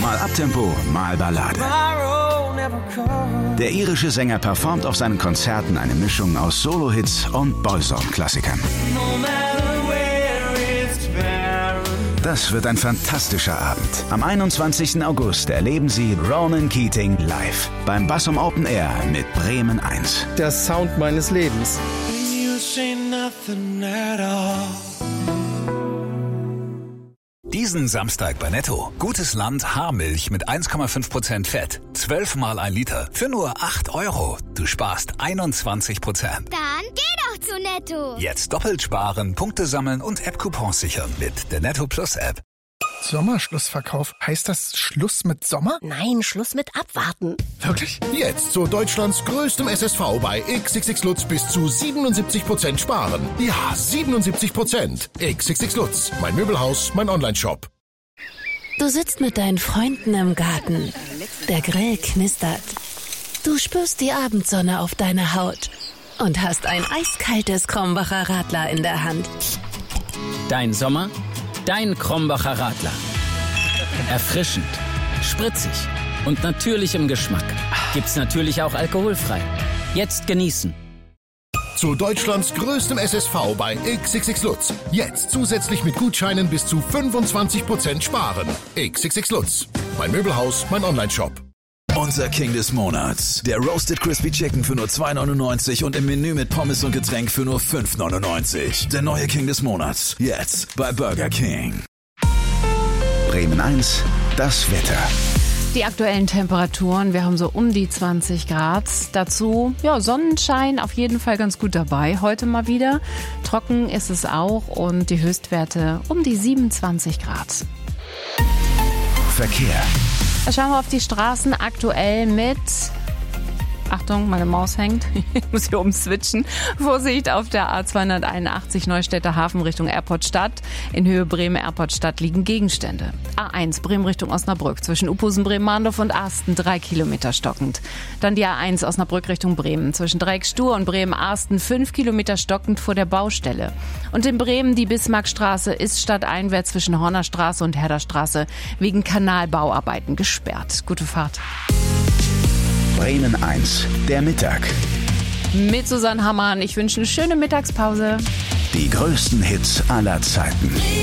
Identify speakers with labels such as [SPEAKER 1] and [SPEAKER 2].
[SPEAKER 1] Mal Uptempo, mal Ballade. Der irische Sänger performt auf seinen Konzerten eine Mischung aus Solo-Hits und Boyzone-Klassikern. Das wird ein fantastischer Abend. Am 21. August erleben Sie Ronan Keating live beim Bassum Open Air mit Bremen 1.
[SPEAKER 2] Der Sound meines Lebens.
[SPEAKER 3] Diesen Samstag bei Netto. Gutes Land Haarmilch mit 1,5% Fett. 12 mal 1 Liter für nur 8 €. Du sparst 21%.
[SPEAKER 4] Dann geh doch zu Netto.
[SPEAKER 3] Jetzt doppelt sparen, Punkte sammeln und App-Coupons sichern mit der Netto Plus App.
[SPEAKER 2] Sommerschlussverkauf. Heißt das Schluss mit Sommer?
[SPEAKER 5] Nein, Schluss mit Abwarten.
[SPEAKER 2] Wirklich?
[SPEAKER 6] Jetzt zu Deutschlands größtem SSV bei XXX Lutz bis zu 77% sparen. Ja, 77%. XXX Lutz. Mein Möbelhaus, mein Onlineshop.
[SPEAKER 5] Du sitzt mit deinen Freunden im Garten. Der Grill knistert. Du spürst die Abendsonne auf deiner Haut und hast ein eiskaltes Krombacher Radler in der Hand.
[SPEAKER 7] Dein Sommer? Dein Krombacher Radler. Erfrischend, spritzig und natürlich im Geschmack. Gibt's natürlich auch alkoholfrei. Jetzt genießen.
[SPEAKER 6] Zu Deutschlands größtem SSV bei XXX Lutz. Jetzt zusätzlich mit Gutscheinen bis zu 25% sparen. XXX Lutz. Mein Möbelhaus, mein Onlineshop.
[SPEAKER 1] Unser King des Monats. Der Roasted Crispy Chicken für nur 2,99 und im Menü mit Pommes und Getränk für nur 5,99. Der neue King des Monats. Jetzt bei Burger King. Bremen 1, das Wetter.
[SPEAKER 8] Die aktuellen Temperaturen, wir haben so um die 20 Grad. Dazu, Sonnenschein auf jeden Fall ganz gut dabei. Heute mal wieder. Trocken ist es auch und die Höchstwerte um die 27 Grad.
[SPEAKER 1] Verkehr.
[SPEAKER 8] Schauen wir auf die Straßen aktuell mit... Achtung, meine Maus hängt. Ich muss hier umswitchen. Vorsicht auf der A281 Neustädter Hafen Richtung Airportstadt. In Höhe Bremen-Airportstadt liegen Gegenstände. A1 Bremen Richtung Osnabrück. Zwischen Uphusen, Bremen-Mahndorf und Asten 3 Kilometer stockend. Dann die A1 Osnabrück Richtung Bremen. Zwischen Dreiecksstuhr und Bremen-Asten 5 Kilometer stockend vor der Baustelle. Und in Bremen die Bismarckstraße ist stadteinwärts zwischen Hornerstraße und Herderstraße wegen Kanalbauarbeiten gesperrt. Gute Fahrt.
[SPEAKER 1] Bremen 1, der Mittag.
[SPEAKER 8] Mit Susanne Hammann. Ich wünsche eine schöne Mittagspause.
[SPEAKER 1] Die größten Hits aller Zeiten.